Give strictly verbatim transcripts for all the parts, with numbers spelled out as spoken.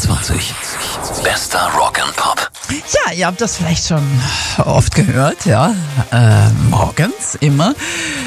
vierundzwanzig. Bester Rock and Pop. Ja, ihr habt das vielleicht schon oft gehört, ja. Äh, morgens immer.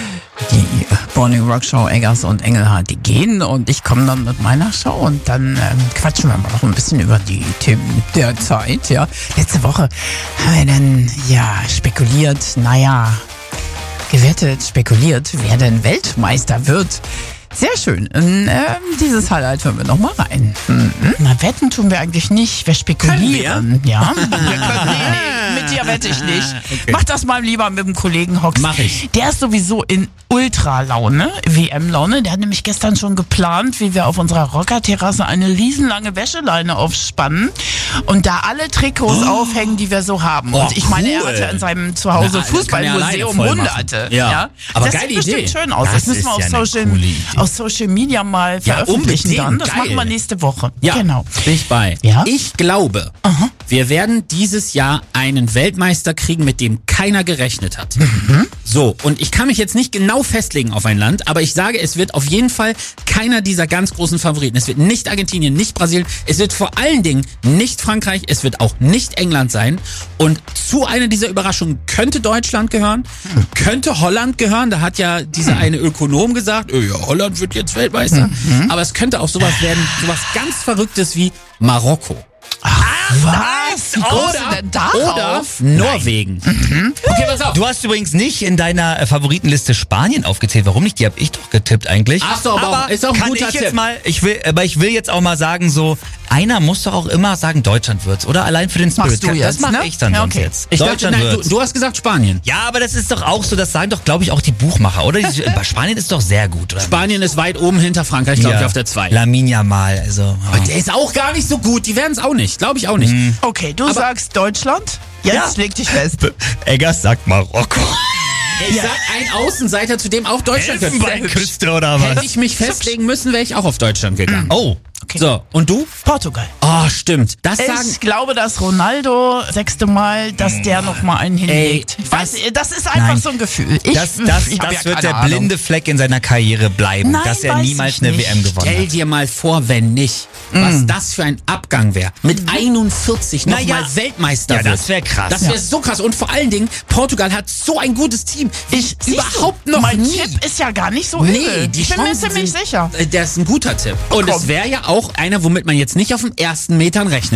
Die Morning Rock Show Eggers und Engelhardt, die gehen und ich komme dann mit meiner Show und dann ähm, quatschen wir mal noch ein bisschen über die Themen der Zeit, ja. Letzte Woche haben wir dann, ja, spekuliert, naja, gewettet, spekuliert, wer denn Weltmeister wird. Sehr schön. Ähm, dieses Highlight hören wir noch mal rein. Mhm. Na, wetten tun wir eigentlich nicht. Wir spekulieren. Wir? Ja. Wir können, nee, nee, mit dir wette ich nicht. Okay. Mach das mal lieber mit dem Kollegen Hox. Mach ich. Der ist sowieso in Ultra-Laune, W M-Laune. Der hat nämlich gestern schon geplant, wie wir auf unserer Rockerterrasse eine riesenlange Wäscheleine aufspannen und da alle Trikots oh. aufhängen, die wir so haben. Oh, und ich meine, cool. er hatte in seinem Zuhause Fußballmuseum ja Hunderte. Ja. Ja. Aber das geile sieht bestimmt Idee. schön aus. Das, das müssen wir auf ja Social auf Social Media mal ja, veröffentlichen dann. Das geil. machen wir nächste Woche. Ja, genau. Bin ich bei. Ja? Ich glaube, Aha. wir werden dieses Jahr einen Weltmeister kriegen, mit dem keiner gerechnet hat. Mhm. So, und ich kann mich jetzt nicht genau festlegen auf ein Land, aber ich sage, es wird auf jeden Fall keiner dieser ganz großen Favoriten. Es wird nicht Argentinien, nicht Brasilien, es wird vor allen Dingen nicht Frankreich, es wird auch nicht England sein. Und zu einer dieser Überraschungen könnte Deutschland gehören, hm. könnte Holland gehören. Da hat ja dieser hm. eine Ökonom gesagt, oh ja, Holland wird jetzt Weltmeister. Mhm. Aber es könnte auch sowas werden, sowas ganz Verrücktes wie Marokko. Ach, was? Wie kommst Oder, du denn darauf? oder Norwegen. Mhm. Okay, pass auf. Du hast übrigens nicht in deiner Favoritenliste Spanien aufgezählt. Warum nicht? Die habe ich doch getippt eigentlich. Ach so, aber, aber ist auch ein kann guter ich jetzt Tipp. mal, ich will, aber ich will jetzt auch mal sagen, so einer muss doch auch immer sagen, Deutschland wird's, oder? Allein für den Spirit. Machst du jetzt, das mache ne? ich dann Ja, sonst okay. jetzt. Ich dachte, Deutschland nein, du, wird's. du hast gesagt Spanien. Ja, aber das ist doch auch so, das sagen doch, glaube ich, auch die Buchmacher, oder? Die, bei Spanien ist doch sehr gut, oder? Spanien ist weit oben hinter Frankreich, glaube Ja. ich, auf der zwei. Lamin Yamal, also. Aber der ist auch gar nicht so gut. Die werden es auch nicht. Glaube ich auch nicht. Mhm. Okay, du Aber- sagst Deutschland. Jetzt Ja. leg dich fest. Eggers sagt Marokko. Ich sag ein Außenseiter, zu dem auch Deutschland gehört. Elfenbeinküste oder was? Hätte ich mich festlegen müssen, wäre ich auch auf Deutschland gegangen. Oh. Okay. So, und du? Portugal. Oh, stimmt. Das sagen... Ich glaube, dass Ronaldo, sechste Mal, dass der noch mal einen hinlegt. Ey, Ich weiß, das ist einfach Nein. so ein Gefühl. Ich, Das, das, ich hab das ja wird keine der Ahnung. blinde Fleck in seiner Karriere bleiben, Nein, dass er weiß niemals ich eine nicht. W M gewonnen Stell hat. dir mal vor, wenn nicht, was das für ein Abgang wäre. Mit einundvierzig Na nochmal ja. Weltmeister Ja, wird. das wär krass. Das wäre Ja. so krass. Und vor allen Dingen, Portugal hat so ein gutes Team. Ich überhaupt du, noch mein nie. Tipp ist ja gar nicht so Nee, übel. die ich bin mir Chancen ziemlich sind, sicher. äh, Der ist ein guter Tipp. Und Komm. es wäre ja auch einer, womit man jetzt nicht auf den ersten Metern rechnet.